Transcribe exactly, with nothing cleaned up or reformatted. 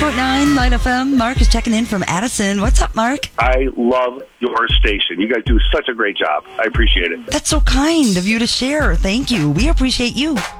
point nine Light F M. Mark is checking in from Addison. What's up, Mark? I love your station. You guys do such a great job. I appreciate it. That's so kind of you to share. Thank you. We appreciate you.